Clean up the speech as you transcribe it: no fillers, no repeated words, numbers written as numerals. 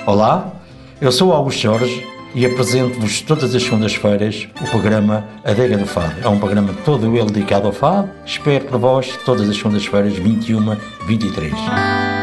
Olá, eu sou Augusto Jorge e apresento-vos todas as segundas-feiras o programa Adega do Fado. É um programa todo ele dedicado ao fado. Espero por vós todas as segundas-feiras, 21, 23.